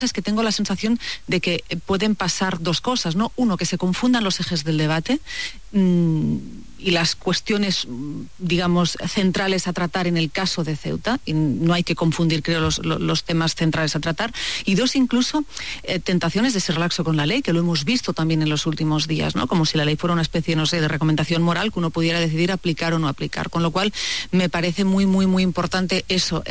es que tengo la sensación de que pueden pasar dos cosas, ¿no? Uno, que se confundan los ejes del debate y las cuestiones, digamos, centrales a tratar en el caso de Ceuta, y no hay que confundir, creo, los temas centrales a tratar. Y dos, incluso, tentaciones de ser laxo con la ley, que lo hemos visto también en los últimos días, ¿no? Como si la ley fuera una especie, no sé, de recomendación moral que uno pudiera decidir aplicar o no aplicar. Con lo cual, me parece muy, muy, muy importante eso,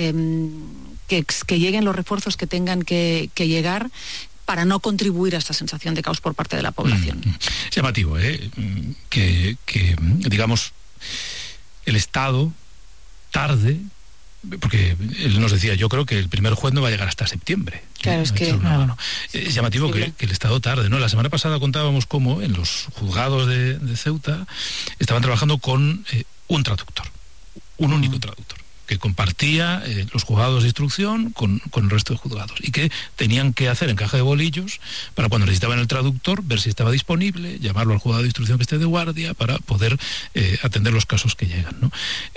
que lleguen los refuerzos que tengan que llegar para no contribuir a esta sensación de caos por parte de la población. Es llamativo, que digamos, el Estado tarde, porque él nos decía, yo creo que el primer juez no va a llegar hasta septiembre. Claro, es que... No. Es llamativo que el Estado tarde, ¿no? La semana pasada contábamos cómo en los juzgados de Ceuta estaban trabajando con un traductor, un único traductor, que compartía los juzgados de instrucción con el resto de juzgados y que tenían que hacer en caja de bolillos para cuando necesitaban el traductor, ver si estaba disponible, llamarlo al juzgado de instrucción que esté de guardia para poder atender los casos que llegan, ¿no?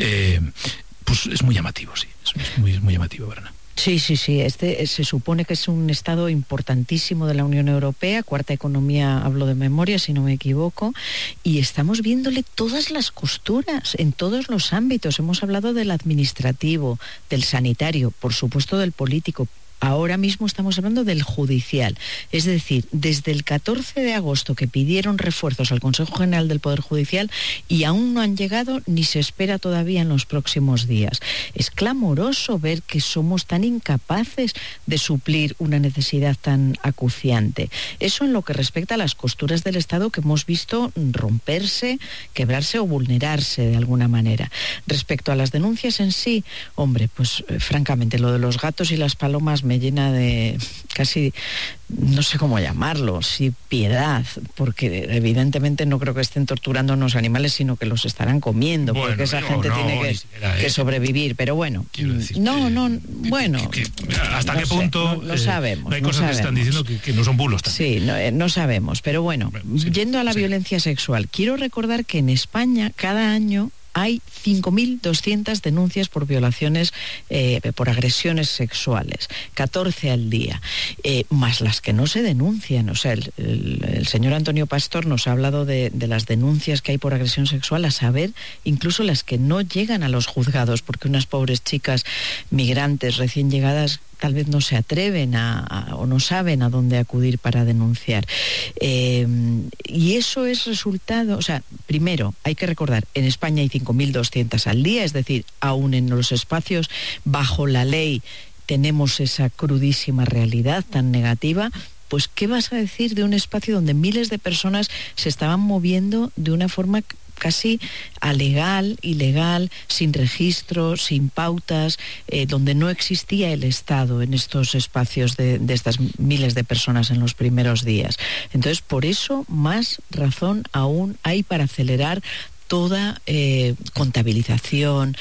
Pues es muy llamativo, sí, es muy, muy llamativo, Brana. Sí, se supone que es un estado importantísimo de la Unión Europea, cuarta economía, hablo de memoria si no me equivoco, y estamos viéndole todas las costuras en todos los ámbitos. Hemos hablado del administrativo, del sanitario, por supuesto del político. Ahora mismo estamos hablando del judicial. Es decir, desde el 14 de agosto que pidieron refuerzos al Consejo General del Poder Judicial y aún no han llegado ni se espera todavía en los próximos días. Es clamoroso ver que somos tan incapaces de suplir una necesidad tan acuciante. Eso en lo que respecta a las costuras del Estado que hemos visto romperse, quebrarse o vulnerarse de alguna manera. Respecto a las denuncias en sí, hombre, pues francamente lo de los gatos y las palomas me llena de casi, no sé cómo llamarlo, sí, piedad, porque evidentemente no creo que estén torturando a unos animales, sino que los estarán comiendo, bueno, porque esa gente tiene que sobrevivir, pero bueno, ¿hasta qué punto no sabemos? Hay cosas que están diciendo que no son bulos también. Sí, no sabemos, pero bueno, yendo a la violencia sexual, quiero recordar que en España cada año hay 5.200 denuncias por violaciones, por agresiones sexuales, 14 al día, más las que no se denuncian. O sea, el señor Antonio Pastor nos ha hablado de las denuncias que hay por agresión sexual, a saber, incluso las que no llegan a los juzgados, porque unas pobres chicas migrantes recién llegadas tal vez no se atreven o no saben a dónde acudir para denunciar. Y eso es resultado, o sea, primero, hay que recordar, en España hay 5.200 al día, es decir, aún en los espacios bajo la ley tenemos esa crudísima realidad tan negativa. Pues, ¿qué vas a decir de un espacio donde miles de personas se estaban moviendo de una forma casi alegal, ilegal, sin registro, sin pautas, donde no existía el Estado en estos espacios de estas miles de personas en los primeros días? Entonces, por eso, más razón aún hay para acelerar toda contabilización,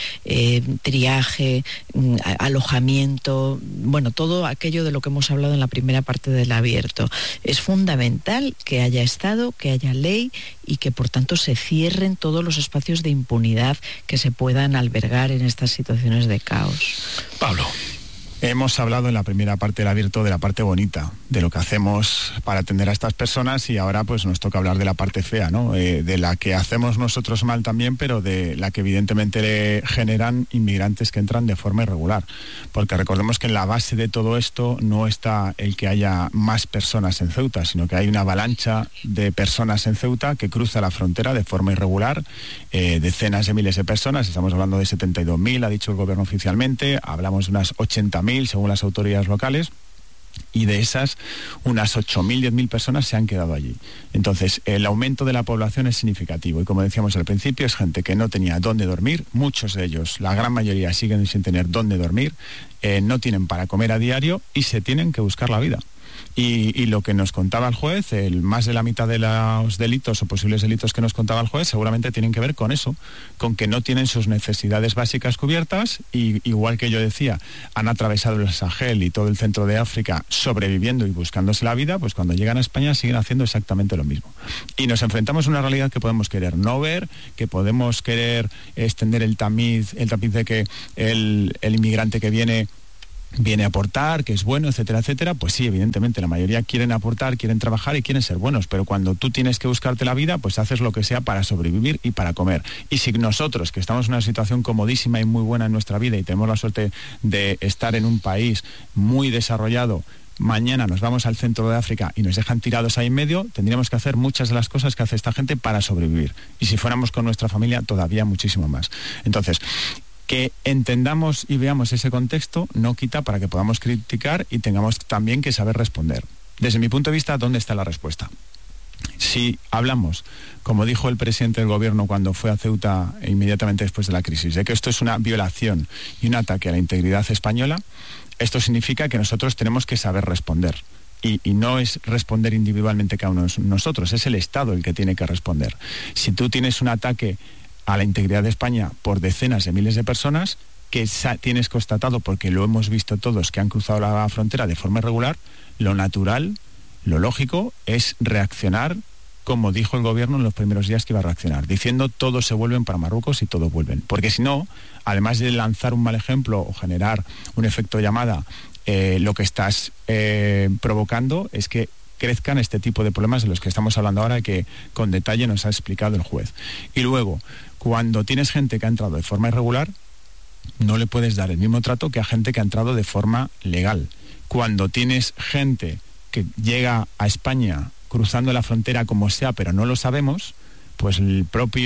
triaje, alojamiento, bueno, todo aquello de lo que hemos hablado en la primera parte del abierto. Es fundamental que haya Estado, que haya ley y que por tanto se cierren todos los espacios de impunidad que se puedan albergar en estas situaciones de caos. Pablo. Hemos hablado en la primera parte del abierto de la parte bonita, de lo que hacemos para atender a estas personas, y ahora pues nos toca hablar de la parte fea, ¿no? De la que hacemos nosotros mal también, pero de la que evidentemente generan inmigrantes que entran de forma irregular. Porque recordemos que en la base de todo esto no está el que haya más personas en Ceuta, sino que hay una avalancha de personas en Ceuta que cruza la frontera de forma irregular, decenas de miles de personas, estamos hablando de 72.000, ha dicho el gobierno oficialmente, hablamos de unas 80.000 según las autoridades locales, y de esas unas 8.000, 10.000 personas se han quedado allí. Entonces el aumento de la población es significativo y, como decíamos al principio, es gente que no tenía dónde dormir, muchos de ellos, la gran mayoría, siguen sin tener dónde dormir, no tienen para comer a diario y se tienen que buscar la vida. Y lo que nos contaba el juez, más de la mitad de los delitos o posibles delitos que nos contaba el juez seguramente tienen que ver con eso, con que no tienen sus necesidades básicas cubiertas, y igual que yo decía, han atravesado el Sahel y todo el centro de África sobreviviendo y buscándose la vida, pues cuando llegan a España siguen haciendo exactamente lo mismo. Y nos enfrentamos a una realidad que podemos querer no ver, que podemos querer extender el tamiz de que el inmigrante que viene viene a aportar, que es bueno, etcétera, etcétera, pues sí, evidentemente, la mayoría quieren aportar, quieren trabajar y quieren ser buenos, pero cuando tú tienes que buscarte la vida, pues haces lo que sea para sobrevivir y para comer. Y si nosotros, que estamos en una situación comodísima y muy buena en nuestra vida y tenemos la suerte de estar en un país muy desarrollado, mañana nos vamos al centro de África y nos dejan tirados ahí en medio, tendríamos que hacer muchas de las cosas que hace esta gente para sobrevivir. Y si fuéramos con nuestra familia, todavía muchísimo más. Entonces, que entendamos y veamos ese contexto no quita para que podamos criticar y tengamos también que saber responder. Desde mi punto de vista, ¿dónde está la respuesta? Si hablamos, como dijo el presidente del gobierno cuando fue a Ceuta inmediatamente después de la crisis, de que esto es una violación y un ataque a la integridad española, esto significa que nosotros tenemos que saber responder. Y no es responder individualmente cada uno de nosotros, es el Estado el que tiene que responder. Si tú tienes un ataque a la integridad de España por decenas de miles de personas, que tienes constatado, porque lo hemos visto todos, que han cruzado la frontera de forma irregular, lo natural, lo lógico, es reaccionar como dijo el gobierno en los primeros días que iba a reaccionar, diciendo todos se vuelven para Marruecos y todos vuelven. Porque si no, además de lanzar un mal ejemplo o generar un efecto llamada, lo que estás provocando es que crezcan este tipo de problemas de los que estamos hablando ahora, que con detalle nos ha explicado el juez. Y luego, cuando tienes gente que ha entrado de forma irregular, no le puedes dar el mismo trato que a gente que ha entrado de forma legal. Cuando tienes gente que llega a España cruzando la frontera como sea, pero no lo sabemos, pues la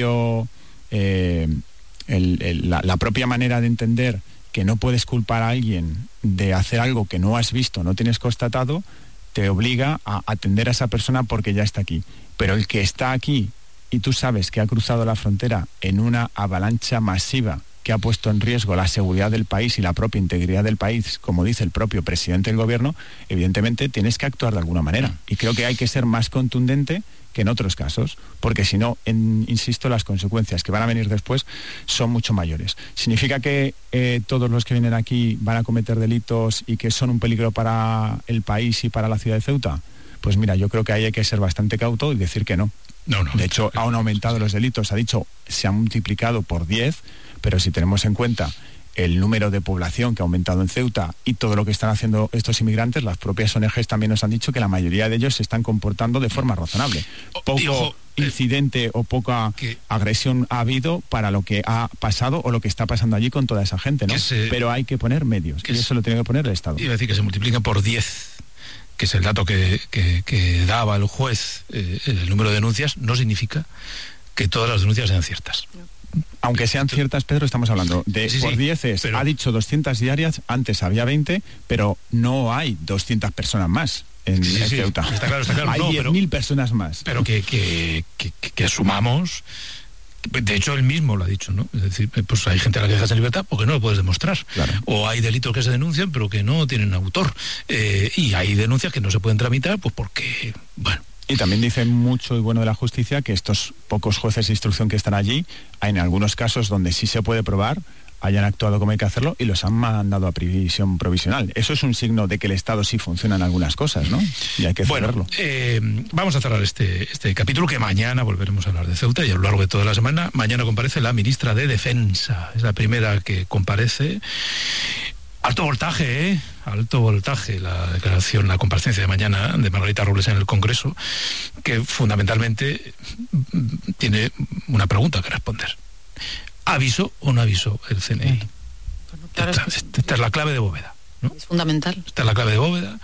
propia manera de entender que no puedes culpar a alguien de hacer algo que no has visto, no tienes constatado, te obliga a atender a esa persona porque ya está aquí. Pero el que está aquí y tú sabes que ha cruzado la frontera en una avalancha masiva que ha puesto en riesgo la seguridad del país y la propia integridad del país, como dice el propio presidente del gobierno, evidentemente tienes que actuar de alguna manera. Y creo que hay que ser más contundente que en otros casos, porque si no, insisto, las consecuencias que van a venir después son mucho mayores. ¿Significa que todos los que vienen aquí van a cometer delitos y que son un peligro para el país y para la ciudad de Ceuta? Pues mira, yo creo que ahí hay que ser bastante cauto y decir que no. No. De hecho, han aumentado los delitos, ha dicho, se han multiplicado por 10, pero si tenemos en cuenta el número de población que ha aumentado en Ceuta y todo lo que están haciendo estos inmigrantes, las propias ONGs también nos han dicho que la mayoría de ellos se están comportando de forma razonable. Poco incidente o poca agresión ha habido para lo que ha pasado o lo que está pasando allí con toda esa gente, ¿no? Pero hay que poner medios, y eso lo tiene que poner el Estado. Iba a decir que se multiplica por 10, que es el dato que daba el juez, el número de denuncias, no significa que todas las denuncias sean ciertas. Aunque sean ciertas, Pedro, estamos hablando de por 10 ha dicho 200 diarias, antes había 20, pero no hay 200 personas más en Ceuta. Está claro. Hay 10.000 personas más. Pero que asumamos. De hecho, él mismo lo ha dicho, ¿no? Es decir, pues hay gente a la que dejas en libertad porque no lo puedes demostrar. Claro. O hay delitos que se denuncian pero que no tienen autor. Y hay denuncias que no se pueden tramitar pues porque, bueno. Y también dice mucho y bueno de la justicia que estos pocos jueces de instrucción que están allí, hay en algunos casos donde sí se puede probar, hayan actuado como hay que hacerlo y los han mandado a prisión provisional. Eso es un signo de que el Estado sí funciona en algunas cosas, ¿no? Y hay que cerrarlo. Vamos a cerrar este capítulo, que mañana volveremos a hablar de Ceuta y a lo largo de toda la semana. Mañana comparece la ministra de Defensa. Es la primera que comparece. Alto voltaje, alto voltaje, la declaración, la comparecencia de mañana de Margarita Robles en el Congreso, que fundamentalmente tiene una pregunta que responder. ¿Avisó o no avisó el CNI? Bueno, claro, esta es la clave de bóveda, ¿no? Es fundamental. Esta es la clave de bóveda.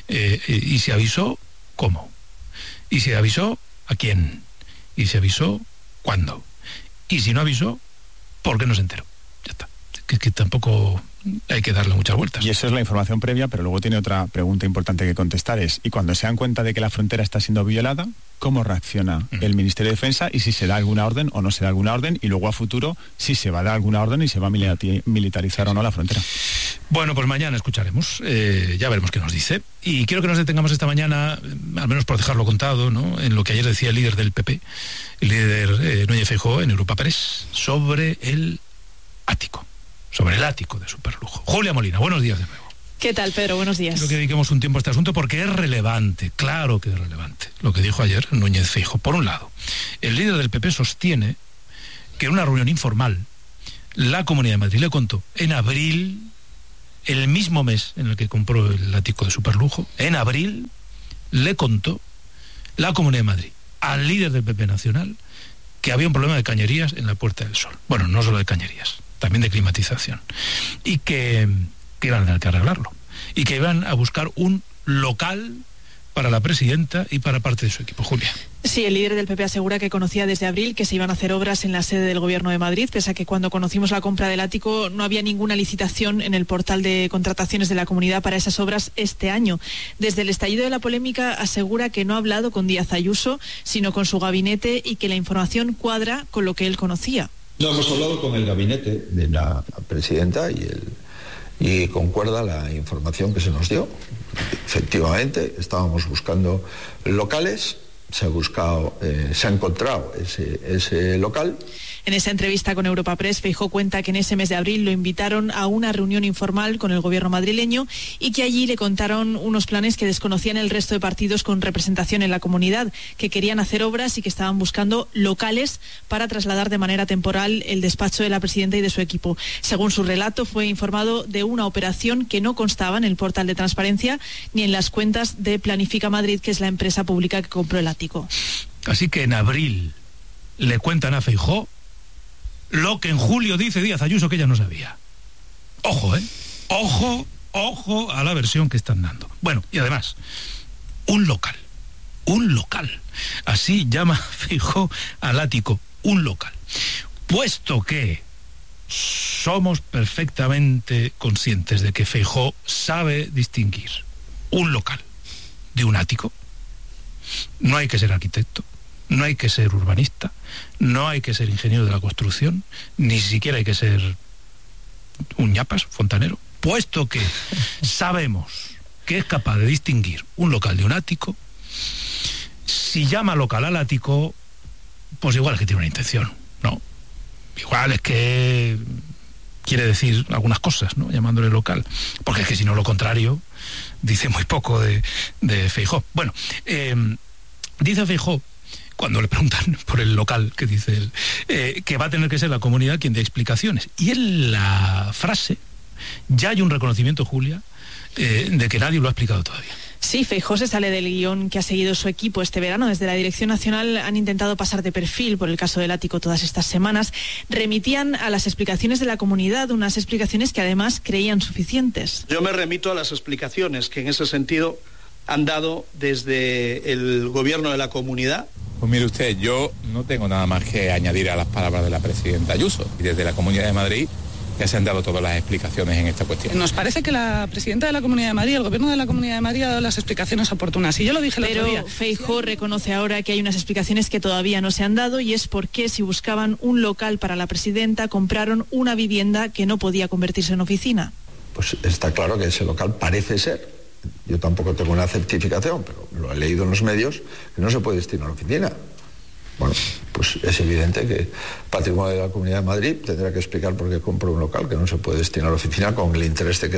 Y si avisó, ¿cómo? Y si avisó, ¿a quién? Y si avisó, ¿cuándo? Y si no avisó, ¿por qué no se enteró? Ya está. Que tampoco hay que darle muchas vueltas. Y eso es la información previa, pero luego tiene otra pregunta importante que contestar, y cuando se dan cuenta de que la frontera está siendo violada, ¿cómo reacciona el Ministerio de Defensa y si se da alguna orden o no se da alguna orden? Y luego a futuro, si se va a dar alguna orden y se va a militarizar o no la frontera. Bueno, pues mañana escucharemos, ya veremos qué nos dice. Y quiero que nos detengamos esta mañana, al menos por dejarlo contado, ¿no?, en lo que ayer decía el líder del PP, el líder Núñez Feijóo en Europa Press, sobre el ático. Sobre el ático de superlujo. Julia Molina, buenos días de nuevo. ¿Qué tal, Pedro? Buenos días. Quiero que dediquemos un tiempo a este asunto porque es relevante, claro que es relevante, lo que dijo ayer Núñez Feijóo. Por un lado, el líder del PP sostiene que en una reunión informal la Comunidad de Madrid le contó en abril el mismo mes en el que compró el ático de superlujo, en abril, le contó la Comunidad de Madrid al líder del PP nacional que había un problema de cañerías en la Puerta del Sol. Bueno, no solo de cañerías, también de climatización. Y que iban a tener que arreglarlo. Y que iban a buscar un local para la presidenta y para parte de su equipo. Julia. Sí, el líder del PP asegura que conocía desde abril que se iban a hacer obras en la sede del Gobierno de Madrid, pese a que cuando conocimos la compra del ático no había ninguna licitación en el portal de contrataciones de la comunidad para esas obras este año. Desde el estallido de la polémica asegura que no ha hablado con Díaz Ayuso, sino con su gabinete y que la información cuadra con lo que él conocía. No, hemos hablado con el gabinete de la presidenta y concuerda la información que se nos dio. Efectivamente, estábamos buscando locales, se ha encontrado ese local. En esa entrevista con Europa Press, Feijóo cuenta que en ese mes de abril lo invitaron a una reunión informal con el gobierno madrileño y que allí le contaron unos planes que desconocían el resto de partidos con representación en la comunidad, que querían hacer obras y que estaban buscando locales para trasladar de manera temporal el despacho de la presidenta y de su equipo. Según su relato, fue informado de una operación que no constaba en el portal de transparencia ni en las cuentas de Planifica Madrid, que es la empresa pública que compró el ático. Así que en abril le cuentan a Feijóo lo que en julio dice Díaz Ayuso que ella no sabía. Ojo, ojo a la versión que están dando. Bueno, y además, un local. Así llama Feijóo al ático, un local. Puesto que somos perfectamente conscientes de que Feijóo sabe distinguir un local de un ático, no hay que ser arquitecto, no hay que ser urbanista, no hay que ser ingeniero de la construcción, ni siquiera hay que ser un ñapas, fontanero. Puesto que sabemos que es capaz de distinguir un local de un ático, si llama local al ático, pues igual es que tiene una intención, ¿no? Igual es que quiere decir algunas cosas, ¿no?, llamándole local, porque es que si no, lo contrario dice muy poco de Feijóo. Bueno, dice Feijóo, cuando le preguntan por el local, que dice él, que va a tener que ser la comunidad quien dé explicaciones. Y en la frase ya hay un reconocimiento, Julia, de que nadie lo ha explicado todavía. Sí, Feijóo se sale del guión que ha seguido su equipo este verano. Desde la Dirección Nacional han intentado pasar de perfil por el caso del ático todas estas semanas. Remitían a las explicaciones de la comunidad, unas explicaciones que además creían suficientes. Yo me remito a las explicaciones que en ese sentido han dado desde el gobierno de la comunidad. Pues mire usted, yo no tengo nada más que añadir a las palabras de la presidenta Ayuso. Y desde la Comunidad de Madrid ya se han dado todas las explicaciones en esta cuestión. Nos parece que la presidenta de la Comunidad de Madrid, el gobierno de la Comunidad de Madrid ha dado las explicaciones oportunas. Y yo lo dije el otro día. Pero Feijóo reconoce ahora que hay unas explicaciones que todavía no se han dado, y es porque si buscaban un local para la presidenta, compraron una vivienda que no podía convertirse en oficina. Pues está claro que ese local parece ser, yo tampoco tengo una certificación, pero lo he leído en los medios, que no se puede destinar a oficina. Bueno, pues es evidente que Patrimonio de la Comunidad de Madrid tendrá que explicar por qué compró un local que no se puede destinar a oficina, con el interés de que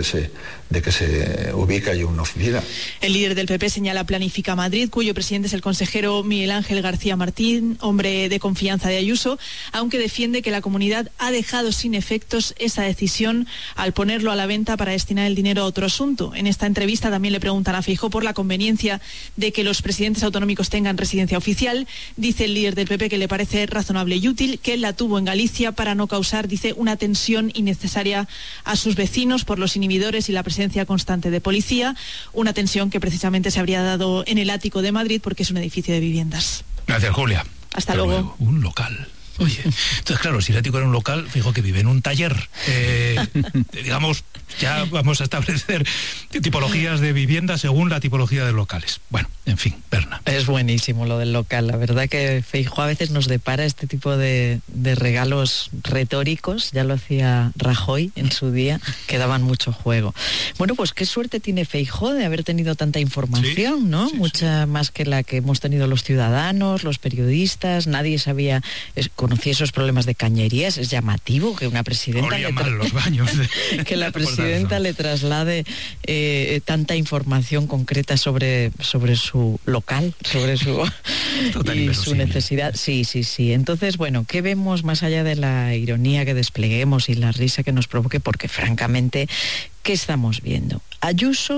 se ubique allí una oficina. El líder del PP señala Planifica Madrid, cuyo presidente es el consejero Miguel Ángel García Martín, hombre de confianza de Ayuso, aunque defiende que la comunidad ha dejado sin efectos esa decisión al ponerlo a la venta para destinar el dinero a otro asunto. En esta entrevista también le preguntan a Feijóo por la conveniencia de que los presidentes autonómicos tengan residencia oficial. Dice el líder del PP que le parece razonable y útil, que él la tuvo en Galicia para no causar, dice, una tensión innecesaria a sus vecinos por los inhibidores y la presencia constante de policía, una tensión que precisamente se habría dado en el ático de Madrid porque es un edificio de viviendas. Gracias, Julia. Hasta luego. Un local. Oye, entonces claro, si el ático era un local, fijo que vive en un taller. Digamos, ya vamos a establecer tipologías de vivienda según la tipología de locales. Bueno, en fin, Berna. Es buenísimo lo del local. La verdad que Feijóo a veces nos depara este tipo de regalos retóricos. Ya lo hacía Rajoy en su día, que daban mucho juego. Bueno, pues qué suerte tiene Feijóo de haber tenido tanta información, sí, ¿no? Sí, mucha más que la que hemos tenido los ciudadanos, los periodistas. Nadie sabía, conocía esos problemas de cañerías. Es llamativo que una presidenta los baños que la presidenta le traslade tanta información concreta sobre su local, sobre su y su necesidad. Sí. Entonces, bueno, ¿qué vemos más allá de la ironía que despleguemos y la risa que nos provoque? Porque francamente, ¿qué estamos viendo? A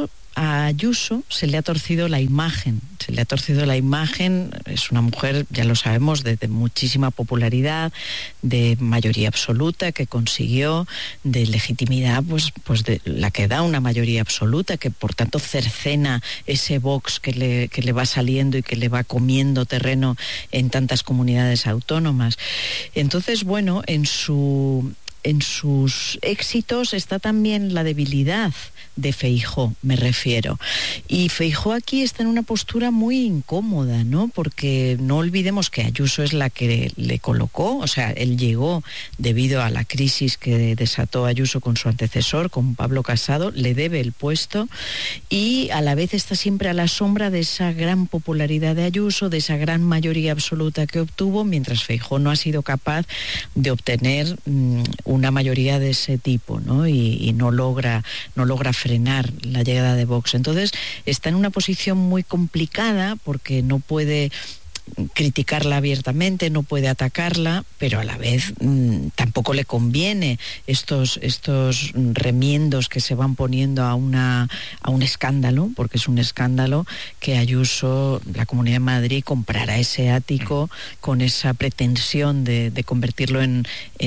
Ayuso se le ha torcido la imagen, es una mujer, ya lo sabemos, de muchísima popularidad, de mayoría absoluta que consiguió, de legitimidad, pues de la que da una mayoría absoluta, que por tanto cercena ese Vox que le va saliendo y que le va comiendo terreno en tantas comunidades autónomas. Entonces, bueno, en sus éxitos está también la debilidad de Feijóo, me refiero. Y Feijóo aquí está en una postura muy incómoda, ¿no? Porque no olvidemos que Ayuso es la que le colocó, o sea, él llegó debido a la crisis que desató Ayuso con su antecesor, con Pablo Casado, le debe el puesto y a la vez está siempre a la sombra de esa gran popularidad de Ayuso, de esa gran mayoría absoluta que obtuvo, mientras Feijóo no ha sido capaz de obtener una mayoría de ese tipo, ¿no? Y no logra frenar la llegada de Vox. Entonces está en una posición muy complicada porque no puede criticarla abiertamente, no puede atacarla, pero a la vez tampoco le conviene estos remiendos que se van poniendo a un escándalo, porque es un escándalo que Ayuso, la Comunidad de Madrid, comprara ese ático con esa pretensión de convertirlo en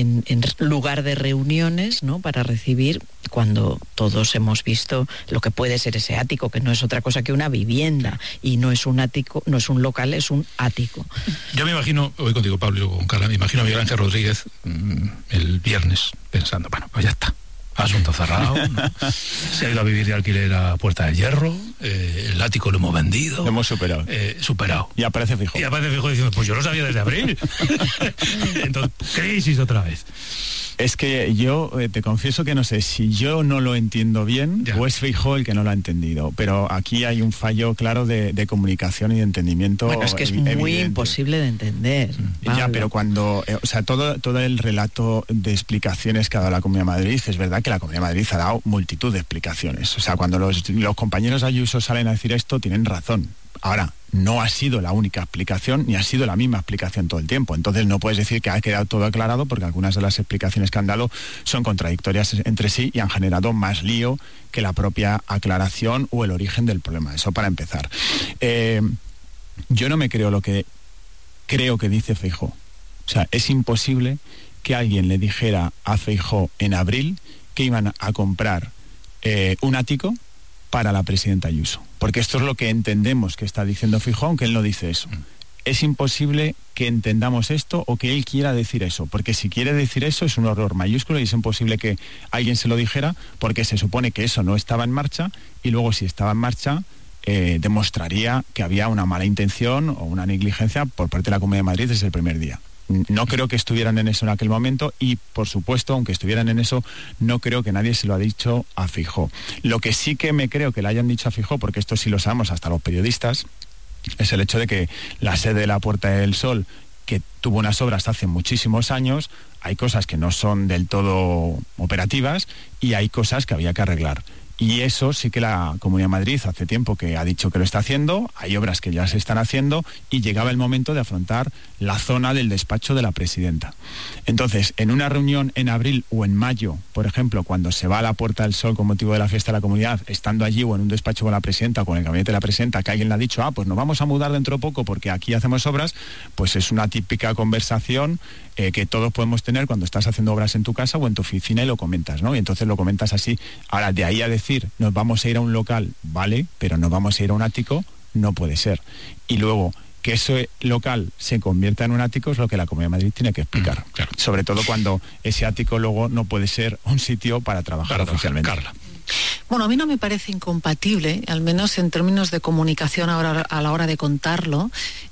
lugar de reuniones, ¿no? Para recibir, cuando todos hemos visto lo que puede ser ese ático, que no es otra cosa que una vivienda, y no es un ático, no es un local, es un ático. Yo me imagino, voy contigo Pablo y luego con Carla, me imagino a Miguel Ángel Rodríguez el viernes pensando, bueno, pues ya está, asunto cerrado, ¿no? Se ha ido a vivir de alquiler a Puerta de Hierro, el ático lo hemos vendido. Lo hemos superado. Y aparece Feijóo. Y aparece Feijóo diciendo, pues yo lo sabía desde abril. Entonces, crisis otra vez. Es que yo te confieso que no sé si yo no lo entiendo bien o es Feijóo el que no lo ha entendido, pero aquí hay un fallo claro de comunicación y de entendimiento. Bueno, es que es muy imposible de entender. Ya, pero cuando, o sea, todo el relato de explicaciones que ha dado la Comunidad de Madrid, es verdad que la Comunidad de Madrid ha dado multitud de explicaciones. O sea, cuando los compañeros de Ayuso salen a decir esto, tienen razón. Ahora, no ha sido la única explicación, ni ha sido la misma explicación todo el tiempo. Entonces no puedes decir que ha quedado todo aclarado, porque algunas de las explicaciones que han dado son contradictorias entre sí y han generado más lío que la propia aclaración o el origen del problema. Eso para empezar. Yo no me creo lo que creo que dice Feijóo. O sea, es imposible que alguien le dijera a Feijóo en abril que iban a comprar un ático para la presidenta Ayuso, porque esto es lo que entendemos que está diciendo Feijóo, aunque él no dice eso. Es imposible que entendamos esto o que él quiera decir eso, porque si quiere decir eso es un error mayúsculo y es imposible que alguien se lo dijera, porque se supone que eso no estaba en marcha y luego si estaba en marcha demostraría que había una mala intención o una negligencia por parte de la Comunidad de Madrid desde el primer día. No creo que estuvieran en eso en aquel momento y, por supuesto, aunque estuvieran en eso, no creo que nadie se lo ha dicho a Feijóo. Lo que sí que me creo que le hayan dicho a Feijóo, porque esto sí lo sabemos hasta los periodistas, es el hecho de que la sede de la Puerta del Sol, que tuvo unas obras hace muchísimos años, hay cosas que no son del todo operativas y hay cosas que había que arreglar. Y eso sí que la Comunidad de Madrid hace tiempo que ha dicho que lo está haciendo, hay obras que ya se están haciendo y llegaba el momento de afrontar la zona del despacho de la presidenta. Entonces, en una reunión en abril o en mayo, por ejemplo, cuando se va a la Puerta del Sol con motivo de la fiesta de la comunidad, estando allí o en un despacho con la presidenta o con el gabinete de la presidenta, que alguien le ha dicho, pues nos vamos a mudar dentro de poco porque aquí hacemos obras, pues es una típica conversación que todos podemos tener cuando estás haciendo obras en tu casa o en tu oficina y lo comentas, ¿no? Y entonces lo comentas así. Ahora, de ahí a decir, nos vamos a ir a un local, vale, pero nos vamos a ir a un ático, no puede ser. Y luego, que ese local se convierta en un ático es lo que la Comunidad de Madrid tiene que explicar. Claro. Sobre todo cuando ese ático luego no puede ser un sitio para trabajar oficialmente. Carla. Bueno, a mí no me parece incompatible, al menos en términos de comunicación ahora a la hora de contarlo,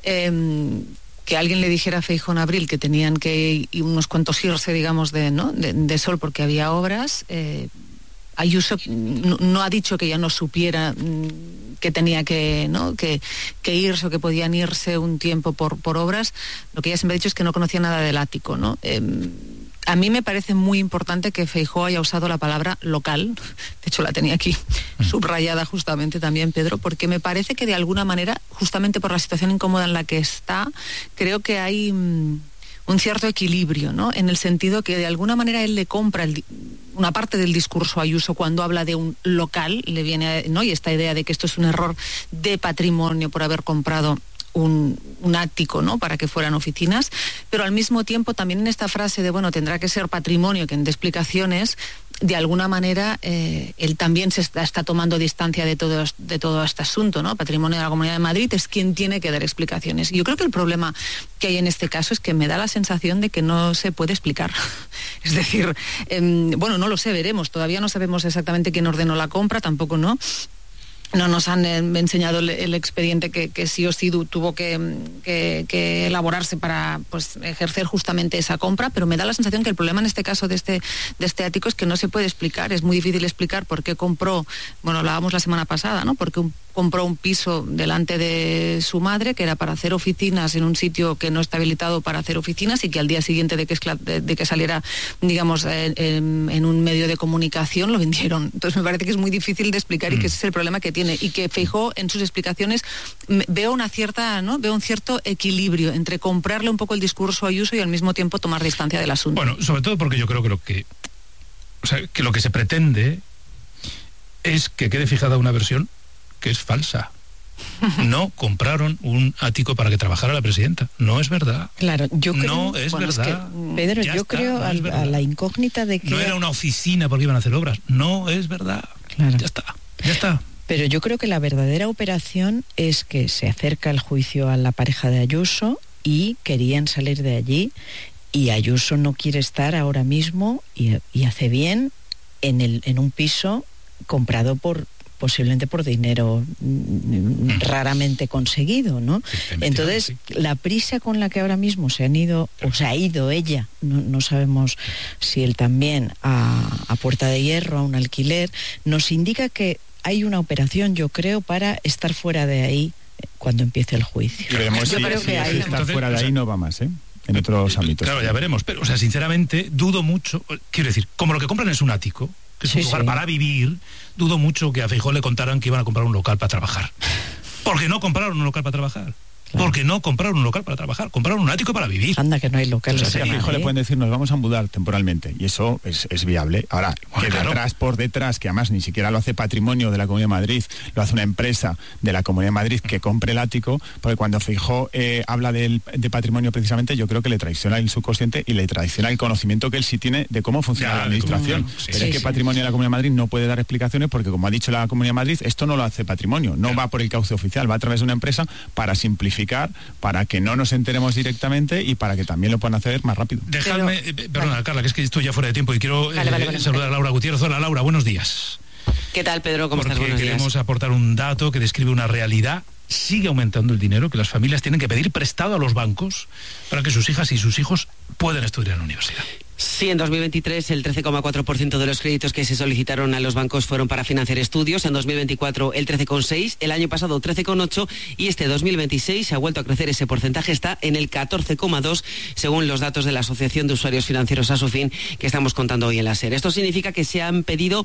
que alguien le dijera a Feijóo en abril que tenían que ir unos cuantos irse, digamos, de Sol porque había obras. Ayuso no ha dicho que ya no supiera que tenía que irse o que podían irse un tiempo por obras. Lo que ella siempre ha dicho es que no conocía nada del ático, ¿no? A mí me parece muy importante que Feijóo haya usado la palabra local, de hecho la tenía aquí subrayada justamente también, Pedro, porque me parece que de alguna manera, justamente por la situación incómoda en la que está, creo que hay un un cierto equilibrio, ¿no? En el sentido que de alguna manera él le compra una parte del discurso a Ayuso cuando habla de un local, le viene, ¿no? Y esta idea de que esto es un error de patrimonio por haber comprado un ático, ¿no? Para que fueran oficinas, pero al mismo tiempo también en esta frase de, bueno, tendrá que ser patrimonio que dé explicaciones, de alguna manera él también se está tomando distancia de todo este asunto, ¿no? Patrimonio de la Comunidad de Madrid es quien tiene que dar explicaciones. Y yo creo que el problema que hay en este caso es que me da la sensación de que no se puede explicar. Es decir, bueno, no lo sé, veremos. Todavía no sabemos exactamente quién ordenó la compra, tampoco no nos han enseñado el expediente que sí o sí tuvo que elaborarse para, pues, ejercer justamente esa compra, pero me da la sensación que el problema en este caso de este ático es que no se puede explicar. Es muy difícil explicar por qué compró, bueno, hablábamos la semana pasada, ¿no? Porque compró un piso delante de su madre que era para hacer oficinas en un sitio que no está habilitado para hacer oficinas, y que al día siguiente de que saliera, digamos, en un medio de comunicación lo vendieron. Entonces me parece que es muy difícil de explicar y que ese es el problema que tiene, y que Feijóo en sus explicaciones veo un cierto equilibrio entre comprarle un poco el discurso a Ayuso y al mismo tiempo tomar distancia del asunto. Bueno, sobre todo porque yo creo que lo que se pretende es que quede fijada una versión que es falsa. No compraron un ático para que trabajara la presidenta. No es verdad. Claro, yo creo... No es verdad. Pedro, yo creo a la incógnita de que... No era una oficina porque iban a hacer obras. No es verdad. Claro. Ya está. Pero yo creo que la verdadera operación es que se acerca el juicio a la pareja de Ayuso y querían salir de allí, y Ayuso no quiere estar ahora mismo, y hace bien, en un piso comprado posiblemente por dinero raramente conseguido, ¿no? Entonces, sí, la prisa con la que ahora mismo se ha ido ella, no sabemos si él también a puerta de hierro, a un alquiler, nos indica que hay una operación, yo creo, para estar fuera de ahí cuando empiece el juicio. Y veremos si estar fuera de ahí no va más, en otros ámbitos. Claro, ya veremos, pero, sinceramente, dudo mucho, quiero decir, como lo que compran es un ático, que es un lugar para vivir, dudo mucho que a Feijóo le contaran que iban a comprar un local para trabajar. Porque no compraron un local para trabajar. Claro. Porque no compraron un local para trabajar, compraron un ático para vivir. Anda, que no hay local. A Feijóo le pueden decir, nos vamos a mudar temporalmente, y eso es viable. Ahora, por detrás, que además ni siquiera lo hace Patrimonio de la Comunidad de Madrid, lo hace una empresa de la Comunidad de Madrid que compre el ático, porque cuando Feijóo habla de patrimonio precisamente, yo creo que le traiciona el subconsciente y le traiciona el conocimiento que él sí tiene de cómo funciona la administración. Pero es que Patrimonio de la Comunidad de Madrid no puede dar explicaciones porque, como ha dicho la Comunidad de Madrid, esto no lo hace Patrimonio, no va por el cauce oficial, va a través de una empresa para simplificar, para que no nos enteremos directamente y para que también lo puedan hacer más rápido. Dejadme, perdona, Carla, que es que estoy ya fuera de tiempo y quiero saludar a Laura Gutiérrez. Hola, Laura, buenos días. ¿Qué tal, Pedro? ¿Cómo estás? Buenos días. Queremos aportar un dato que describe una realidad. Sigue aumentando el dinero que las familias tienen que pedir prestado a los bancos para que sus hijas y sus hijos puedan estudiar en la universidad. Sí, en 2023 el 13,4% de los créditos que se solicitaron a los bancos fueron para financiar estudios, en 2024 el 13,6%, el año pasado 13,8% y este 2026 ha vuelto a crecer ese porcentaje, está en el 14,2% según los datos de la Asociación de Usuarios Financieros Asufin que estamos contando hoy en la SER. Esto significa que se han pedido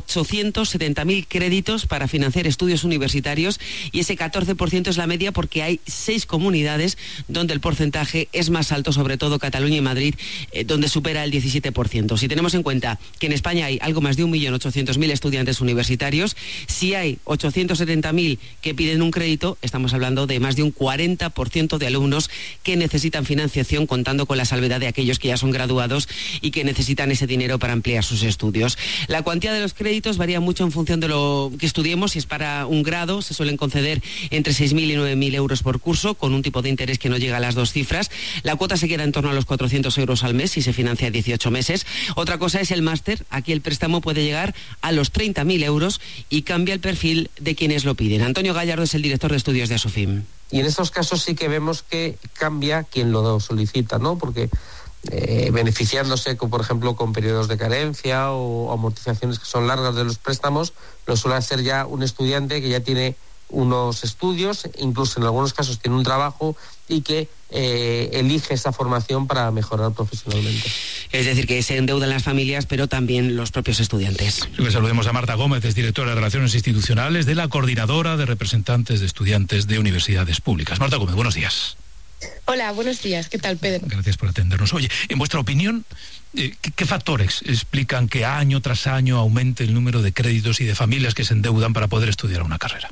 870.000 créditos para financiar estudios universitarios y ese 14% es la media porque hay 6 comunidades donde el porcentaje es más alto, sobre todo Cataluña y Madrid, donde supera el 17%. Si tenemos en cuenta que en España hay algo más de 1.800.000 estudiantes universitarios, si hay 870.000 que piden un crédito, estamos hablando de más de un 40% de alumnos que necesitan financiación, contando con la salvedad de aquellos que ya son graduados y que necesitan ese dinero para ampliar sus estudios. La cuantía de los créditos varía mucho en función de lo que estudiemos. Si es para un grado, se suelen conceder entre 6.000 y 9.000 euros por curso, con un tipo de interés que no llega a las 2 cifras. La cuota se queda en torno a los 400 euros al mes si se financia 18 meses. Otra cosa es el máster. Aquí el préstamo puede llegar a los 30.000 euros y cambia el perfil de quienes lo piden. Antonio Gallardo es el director de estudios de Asufin. Y en estos casos sí que vemos que cambia quien lo solicita, ¿no? Porque beneficiándose, por ejemplo, con periodos de carencia o amortizaciones que son largas de los préstamos, lo suele hacer ya un estudiante que ya tiene unos estudios, incluso en algunos casos tiene un trabajo y que elige esa formación para mejorar profesionalmente. Es decir, que se endeudan las familias, pero también los propios estudiantes. Saludemos a Marta Gómez, es directora de Relaciones Institucionales de la Coordinadora de Representantes de Estudiantes de Universidades Públicas. Marta Gómez, buenos días. Hola, buenos días. ¿Qué tal, Pedro? Gracias por atendernos. Oye, en vuestra opinión, ¿qué factores explican que año tras año aumente el número de créditos y de familias que se endeudan para poder estudiar una carrera?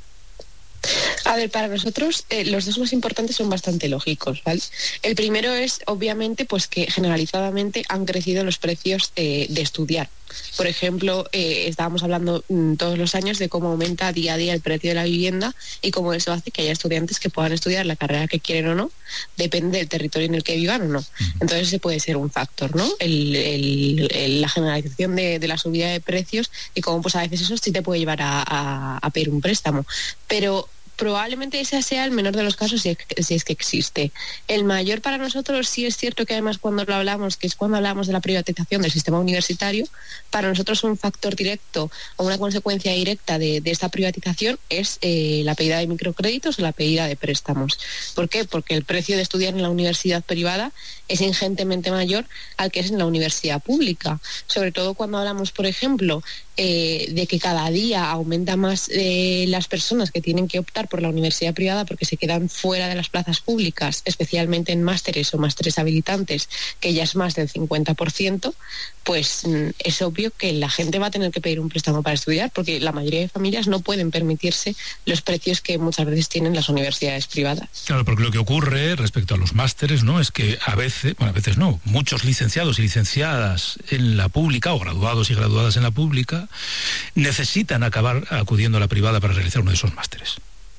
A ver, para nosotros los dos más importantes son bastante lógicos, ¿vale? El primero es, obviamente, pues que generalizadamente han crecido los precios de estudiar. Por ejemplo, estábamos hablando todos los años de cómo aumenta día a día el precio de la vivienda y cómo eso hace que haya estudiantes que puedan estudiar la carrera que quieren o no, depende del territorio en el que vivan o no. Entonces ese puede ser un factor, ¿no? La generalización de la subida de precios y cómo pues a veces eso sí te puede llevar a pedir un préstamo. Pero probablemente ese sea el menor de los casos si es que existe. El mayor para nosotros sí es cierto que además cuando lo hablamos, que es cuando hablamos de la privatización del sistema universitario, para nosotros un factor directo o una consecuencia directa de esta privatización es la pedida de microcréditos o la pedida de préstamos. ¿Por qué? Porque el precio de estudiar en la universidad privada es ingentemente mayor al que es en la universidad pública. Sobre todo cuando hablamos, por ejemplo, de que cada día aumenta más las personas que tienen que optar por la universidad privada porque se quedan fuera de las plazas públicas, especialmente en másteres o másteres habilitantes, que ya es más del 50%, pues es obvio que la gente va a tener que pedir un préstamo para estudiar porque la mayoría de familias no pueden permitirse los precios que muchas veces tienen las universidades privadas. Claro, porque lo que ocurre respecto a los másteres, ¿no?, es que a veces no, muchos licenciados y licenciadas en la pública o graduados y graduadas en la pública necesitan acabar acudiendo a la privada para realizar uno de esos másteres.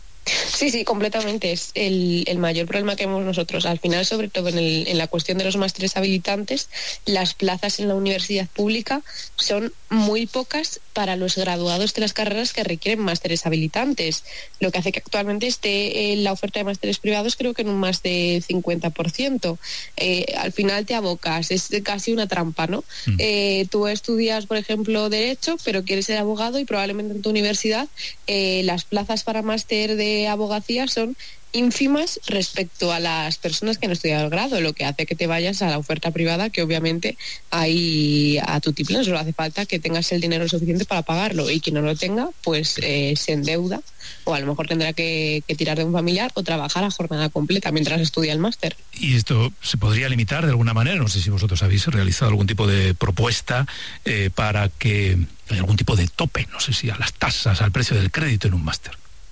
Sí, completamente. Es el mayor problema que vemos nosotros. Al final, sobre todo en la cuestión de los másteres habilitantes, las plazas en la universidad pública son muy pocas para los graduados de las carreras que requieren másteres habilitantes, lo que hace que actualmente esté la oferta de másteres privados creo que en un más de 50%. Al final te abocas, es casi una trampa, ¿no? Tú estudias, por ejemplo, Derecho, pero quieres ser abogado y probablemente en tu universidad las plazas para máster de abogacía son ínfimas respecto a las personas que han estudiado el grado, lo que hace que te vayas a la oferta privada, que obviamente ahí a tu tiplén solo hace falta que tengas el dinero suficiente para pagarlo, y quien no lo tenga pues se endeuda o a lo mejor tendrá que tirar de un familiar o trabajar a jornada completa mientras estudia el máster. ¿Y esto se podría limitar de alguna manera? No sé si vosotros habéis realizado algún tipo de propuesta para que haya algún tipo de tope, no sé si a las tasas, al precio del crédito en un máster.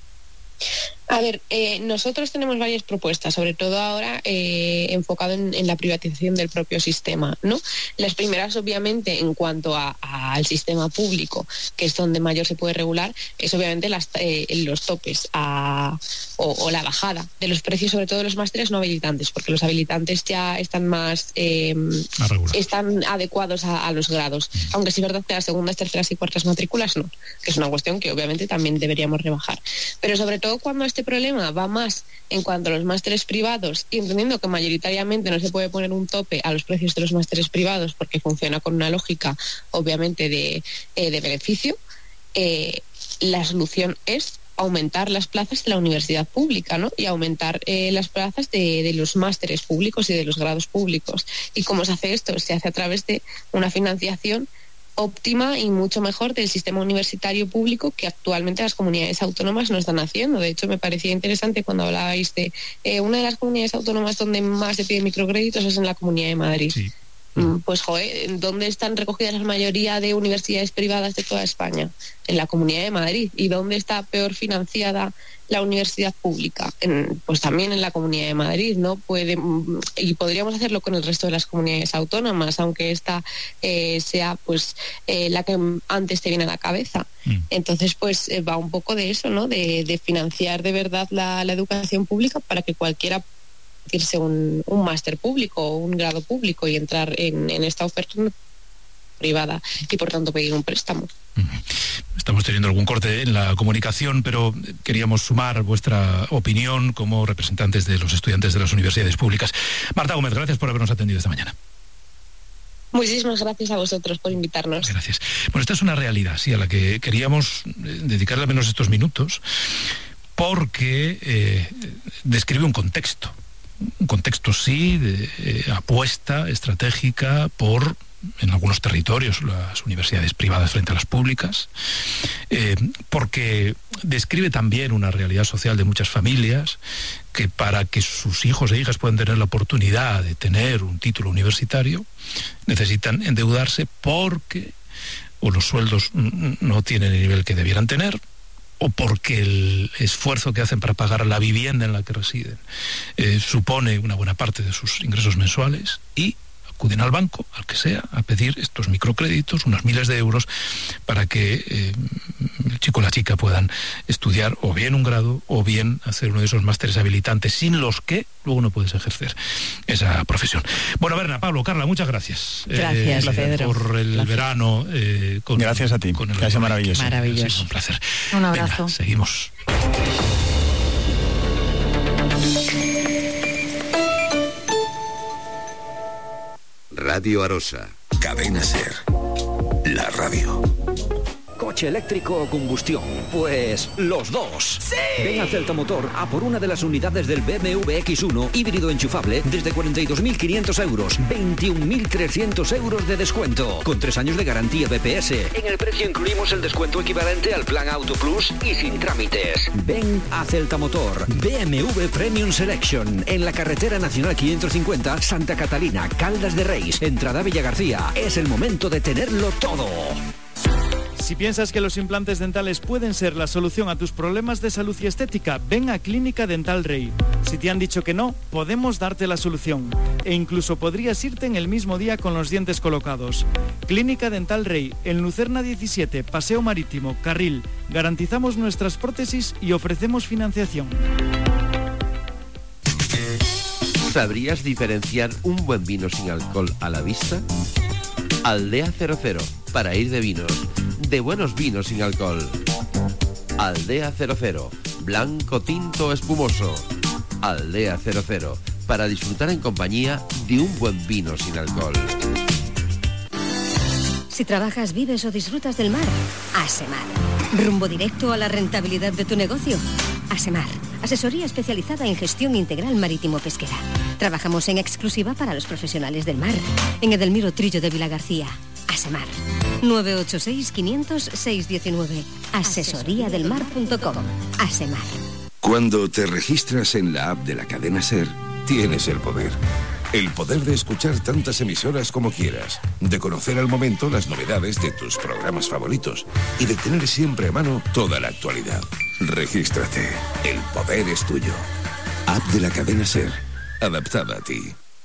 A ver, nosotros tenemos varias propuestas, sobre todo ahora enfocado en la privatización del propio sistema, ¿no? Las primeras, obviamente, en cuanto al sistema público, que es donde mayor se puede regular, es obviamente los topes o la bajada de los precios, sobre todo de los másteres no habilitantes, porque los habilitantes ya están más están adecuados a los grados, aunque sí es verdad que las segundas, terceras y cuartas matrículas no, que es una cuestión que obviamente también deberíamos rebajar. Pero sobre todo cuando este problema va más en cuanto a los másteres privados, y entendiendo que mayoritariamente no se puede poner un tope a los precios de los másteres privados porque funciona con una lógica obviamente de beneficio, la solución es aumentar las plazas de la universidad pública, ¿no? Y aumentar las plazas de los másteres públicos y de los grados públicos. ¿Y cómo se hace esto? Se hace a través de una financiación óptima y mucho mejor del sistema universitario público que actualmente las comunidades autónomas no están haciendo. De hecho, me parecía interesante cuando hablabais de una de las comunidades autónomas donde más se piden microcréditos es en la Comunidad de Madrid. Sí. Pues, ¿dónde están recogidas la mayoría de universidades privadas de toda España? En la Comunidad de Madrid. ¿Y dónde está peor financiada la universidad pública? Pues también en la Comunidad de Madrid, ¿no? Y podríamos hacerlo con el resto de las comunidades autónomas, aunque esta sea pues la que antes te viene a la cabeza. Entonces, pues va un poco de eso, ¿no? De financiar de verdad la educación pública para que cualquiera irse un máster público o un grado público y entrar en esta oferta privada y por tanto pedir un préstamo. Estamos teniendo algún corte en la comunicación, pero queríamos sumar vuestra opinión como representantes de los estudiantes de las universidades públicas. Marta Gómez, gracias por habernos atendido esta mañana. Muchísimas gracias a vosotros por invitarnos. Gracias. Bueno, esta es una realidad, sí, a la que queríamos dedicarle al menos estos minutos, porque describe un contexto sí, de apuesta estratégica por en algunos territorios las universidades privadas frente a las públicas, porque describe también una realidad social de muchas familias que para que sus hijos e hijas puedan tener la oportunidad de tener un título universitario necesitan endeudarse porque o los sueldos no tienen el nivel que debieran tener, o porque el esfuerzo que hacen para pagar la vivienda en la que residen supone una buena parte de sus ingresos mensuales, y acuden al banco, al que sea, a pedir estos microcréditos, unos miles de euros, para que el chico o la chica puedan estudiar o bien un grado o bien hacer uno de esos másteres habilitantes, sin los que luego no puedes ejercer esa profesión. Bueno, Berna, Pablo, Carla, muchas gracias. Gracias, Pedro. Por el verano. Gracias a ti, que ha sido maravilloso. Maravilloso. Un placer. Un abrazo. Venga, seguimos. Radio Arosa. Cadena SER. La radio. ¿Coche eléctrico o combustión? Pues los dos. ¡Sí! Ven a Celta Motor a por una de las unidades del BMW X1 híbrido enchufable desde 42.500 euros, 21.300 euros de descuento, con 3 años de garantía BPS. En el precio incluimos el descuento equivalente al plan Auto Plus y sin trámites. Ven a Celta Motor, BMW Premium Selection, en la carretera nacional 550, Santa Catalina, Caldas de Reis, entrada Villa García. Es el momento de tenerlo todo. Si piensas que los implantes dentales pueden ser la solución a tus problemas de salud y estética, ven a Clínica Dental Rey. Si te han dicho que no, podemos darte la solución. E incluso podrías irte en el mismo día con los dientes colocados. Clínica Dental Rey, en Lucerna 17, Paseo Marítimo, Carril. Garantizamos nuestras prótesis y ofrecemos financiación. ¿Sabrías diferenciar un buen vino sin alcohol a la vista? Aldea 00, para ir de vinos. De buenos vinos sin alcohol. Aldea 00, blanco, tinto, espumoso. Aldea 00, para disfrutar en compañía de un buen vino sin alcohol. Si trabajas, vives o disfrutas del mar, Asemar. Rumbo directo a la rentabilidad de tu negocio. Asemar, asesoría especializada en gestión integral marítimo-pesquera. Trabajamos en exclusiva para los profesionales del mar. En Edelmiro Trillo de Vilagarcía. Asemar. 986-500-619. Asesoriadelmar.com. Asemar. Cuando te registras en la app de la cadena SER, tienes el poder. El poder de escuchar tantas emisoras como quieras, de conocer al momento las novedades de tus programas favoritos y de tener siempre a mano toda la actualidad. Regístrate. El poder es tuyo. App de la cadena SER. Adaptada a ti.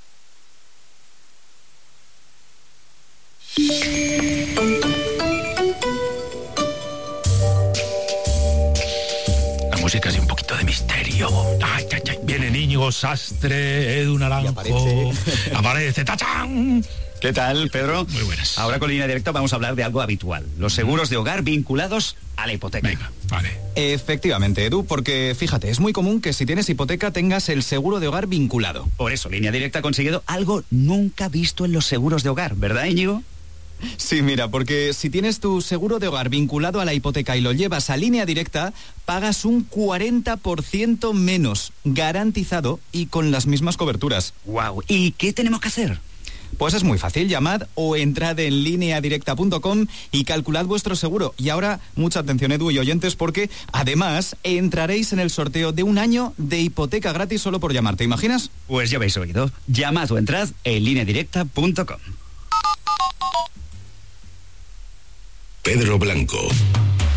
La música es un poquito de misterio. Ay, ay, ay. Viene Íñigo Sastre, Edu Naranjo. Aparece. ¡Tachán! ¿Qué tal, Pedro? Muy buenas. Ahora con Línea Directa vamos a hablar de algo habitual. Los seguros de hogar vinculados a la hipoteca. Venga, vale. Efectivamente, Edu, porque fíjate, es muy común que si tienes hipoteca tengas el seguro de hogar vinculado. Por eso, Línea Directa ha conseguido algo nunca visto en los seguros de hogar, ¿verdad, Íñigo? Sí, mira, porque si tienes tu seguro de hogar vinculado a la hipoteca y lo llevas a Línea Directa, pagas un 40% menos, garantizado y con las mismas coberturas. ¡Guau! ¿Y qué tenemos que hacer? Pues es muy fácil, llamad o entrad en lineadirecta.com y calculad vuestro seguro. Y ahora, mucha atención, Edu y oyentes, porque además entraréis en el sorteo de 1 año de hipoteca gratis solo por llamar. ¿Te imaginas? Pues ya habéis oído. Llamad o entrad en lineadirecta.com. Pedro Blanco.